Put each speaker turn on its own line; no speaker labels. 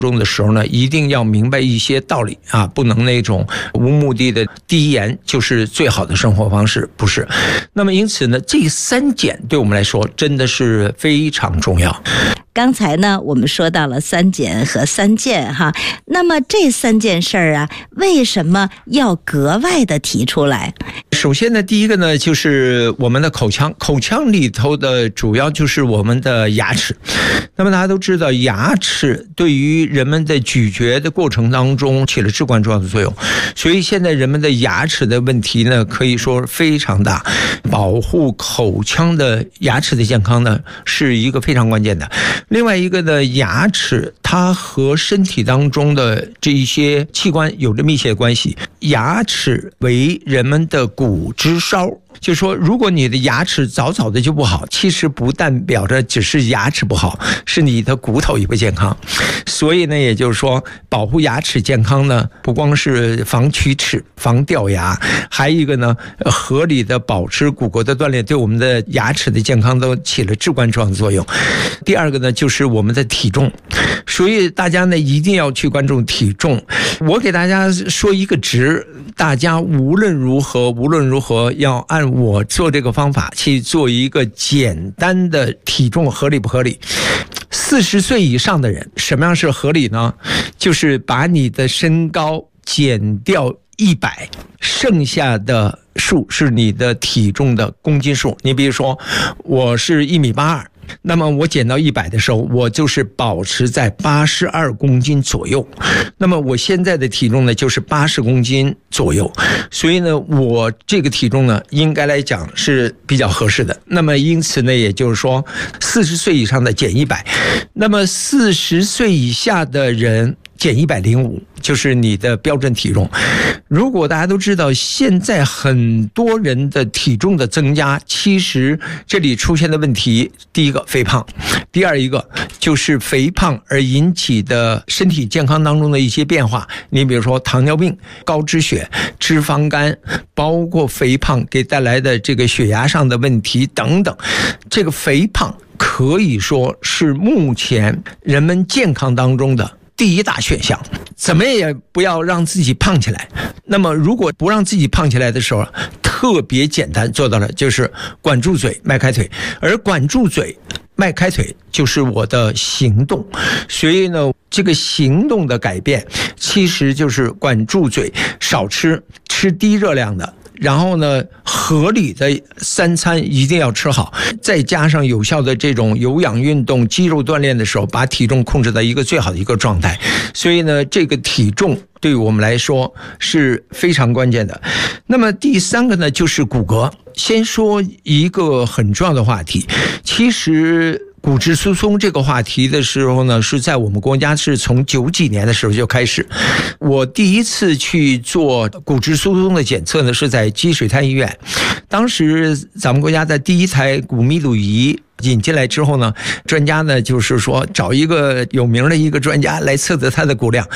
中的时候呢，一定要明白一些道理啊，不能那种无目的的第一言就是最好的生活方式，不是。那么因此呢，这3减对我们来说真的是非常重要。
刚才呢，我们说到了3减和3健哈，那么这3件事儿啊，为什么要格外的提出来？
首先呢，第一个呢，就是我们的口腔，口腔里头的主要就是我们的牙齿。那么大家都知道，牙齿对于人们的咀嚼的过程当中起了至关重要的作用，所以现在人们的牙齿的问题呢，可以说非常大。保护口腔的牙齿的健康呢，是一个非常关键的。另外一个呢，牙齿它和身体当中的这一些器官有着密切关系。牙齿为人们的骨之梢，就说如果你的牙齿早早的就不好，其实不代表着只是牙齿不好，是你的骨头也不健康。所以呢，也就是说，保护牙齿健康呢，不光是防龋齿、防掉牙，还有一个呢，合理的保持骨骼的锻炼，对我们的牙齿的健康都起了至关重要的作用。第二个呢，就是我们的体重，所以大家呢一定要去关注体重。我给大家说一个值，大家无论如何要按我做这个方法去做一个简单的体重合理不合理。40岁以上的人，什么样是合理呢？就是把你的身高减掉100，剩下的数是你的体重的公斤数。你比如说，我是1.82米，那么我减到100的时候，我就是保持在82公斤左右。那么我现在的体重呢，就是80公斤左右。所以呢，我这个体重呢，应该来讲是比较合适的。那么因此呢，也就是说，40岁以上的减100，那么40岁以下的人减105，就是你的标准体重。如果大家都知道，现在很多人的体重的增加，其实这里出现的问题，第一个肥胖，第二一个就是肥胖而引起的身体健康当中的一些变化。你比如说糖尿病、高脂血、脂肪肝，包括肥胖给带来的这个血压上的问题等等。这个肥胖可以说是目前人们健康当中的第一大选项，怎么也不要让自己胖起来。那么如果不让自己胖起来的时候，特别简单做到了，就是管住嘴，迈开腿。而管住嘴迈开腿就是我的行动，所以呢，这个行动的改变其实就是管住嘴，少吃低热量的，然后呢，合理的3餐一定要吃好，再加上有效的这种有氧运动、肌肉锻炼的时候，把体重控制在一个最好的一个状态。所以呢，这个体重对于我们来说是非常关键的。那么第3个呢，就是骨骼。先说一个很重要的话题，其实骨质疏松这个话题的时候呢，是在我们国家是从90几年的时候就开始。我第一次去做骨质疏松的检测呢，是在积水潭医院。当时咱们国家的第一台骨密度仪引进来之后呢，专家呢就是说找一个有名的一个专家来测测他的骨量。